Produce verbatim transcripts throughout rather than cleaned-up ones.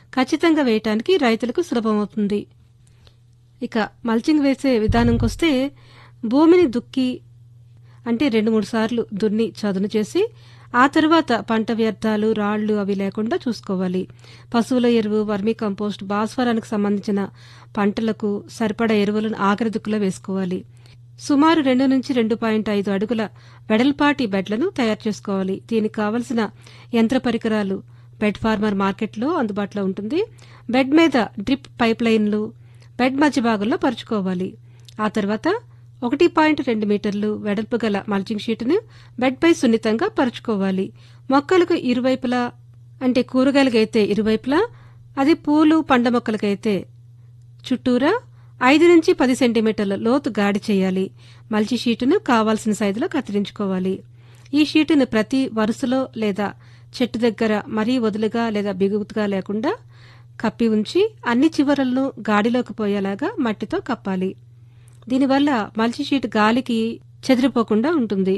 ఖచ్చితంగా వేయటానికి రైతులకు సులభమవుతుంది. ఇక మల్చింగ్ వేసే విధానంకొస్తే భూమిని దుక్కి అంటే రెండు మూడు సార్లు దున్ని చదును చేసి ఆ తరువాత పంట వ్యర్థాలు రాళ్లు అవి లేకుండా చూసుకోవాలి. పశువుల ఎరువు, వర్మీ కంపోస్ట్, భాస్వరానికి సంబంధించిన పంటలకు సరిపడా ఎరువులను ఆఖరి దుక్కులో వేసుకోవాలి. సుమారు రెండు నుంచి రెండు పాయింట్ ఐదు అడుగుల వెడల్పాటి బెడ్లను తయారు చేసుకోవాలి. దీనికి కావలసిన యంత్ర పరికరాలు బెడ్ ఫార్మర్ మార్కెట్లో అందుబాటులో ఉంటుంది. బెడ్ మీద డ్రిప్ పైప్ లైన్లు బెడ్ మధ్య భాగంలో పరుచుకోవాలి. ఆ తర్వాత ఒకటి పాయింట్ రెండు మీటర్లు వెడల్పు గల మల్చింగ్ షీటును బెడ్పై సున్నితంగా పరుచుకోవాలి. మొక్కలకు ఇరువైపులా అంటే కూరగాయలకైతే ఇరువైపులా, అది పూలు పండ్ల మొక్కలకైతే చుట్టూరా ఐదు నుంచి పది సెంటీమీటర్ల లోతు గాడి చేయాలి. మల్చి షీటును కావాల్సిన సైజులో కత్తిరించుకోవాలి. ఈ షీటును ప్రతి వరుసలో లేదా చెట్టు దగ్గర మరీ వదులుగా లేదా బిగుతుగా లేకుండా కప్పి ఉంచి అన్ని చివరలను గాడిలోకి పోయేలాగా మట్టితో కప్పాలి. దీనివల్ల మల్చి షీట్ గాలికి చెదిరిపోకుండా ఉంటుంది.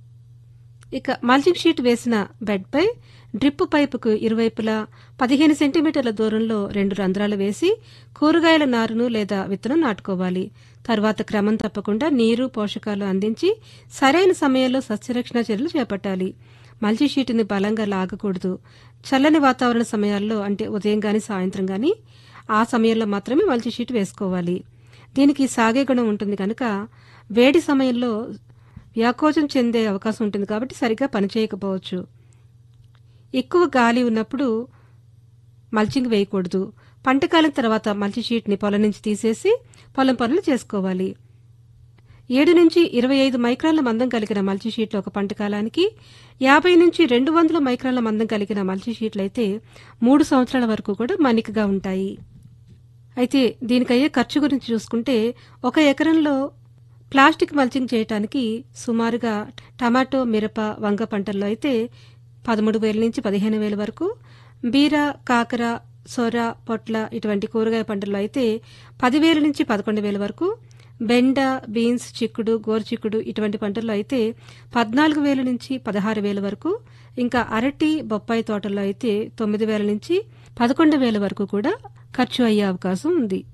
ఇక మల్చింగ్ షీట్ వేసిన బెడ్పై డ్రిప్ పైపుకు ఇరువైపులా పదిహేను సెంటీమీటర్ల దూరంలో రెండు రంధ్రాలు వేసి కూరగాయల నారును లేదా విత్తనం నాటుకోవాలి. తర్వాత క్రమం తప్పకుండా నీరు, పోషకాలు అందించి సరైన సమయంలో సస్యరక్షణ చర్యలు చేపట్టాలి. మల్చి షీటుని బలంగా లాగకూడదు. చల్లని వాతావరణ సమయాల్లో అంటే ఉదయం గాని సాయంత్రం గాని ఆ సమయంలో మాత్రమే మల్చి షీట్ వేసుకోవాలి. దీనికి సాగే గుణం ఉంటుంది కనుక వేడి సమయంలో వ్యాకోచం చెందే అవకాశం ఉంటుంది కాబట్టి సరిగ్గా పనిచేయకపోవచ్చు. ఎక్కువ గాలి ఉన్నప్పుడు మల్చింగ్ వేయకూడదు. పంటకాలం తర్వాత మల్చి షీట్ని పొలం నుంచి తీసేసి పొలం పనులు చేసుకోవాలి. ఏడు నుంచి ఇరవై ఐదు మైక్రాన్ల మందం కలిగిన మల్చి షీట్లు ఒక పంటకాలానికి, యాభై నుంచి రెండు వందల మైక్రాన్ల మందం కలిగిన మల్చి షీట్లయితే మూడు సంవత్సరాల వరకు కూడా మన్నికగా ఉంటాయి. అయితే దీనికయ్యే ఖర్చు గురించి చూసుకుంటే ఒక ఎకరంలో ప్లాస్టిక్ మల్చింగ్ చేయటానికి సుమారుగా టమాటో, మిరప, వంగ పంటల్లో అయితే పదమూడు వేల నుంచి పదిహేను వేల వరకు, బీర, కాకర, సొర, పొట్ల ఇటువంటి కూరగాయ పంటల్లో అయితే పదివేల నుంచి పదకొండు వేల వరకు, బెండ, బీన్స్, చిక్కుడు, గోరుచిక్కుడు ఇటువంటి పంటల్లో అయితే పద్నాలుగు వేల నుంచి పదహారు వేల వరకు, ఇంకా అరటి, బొప్పాయి తోటల్లో అయితే తొమ్మిది వేల నుంచి పదకొండు వేల వరకు కూడా ఖర్చు అయ్యే అవకాశం ఉంది.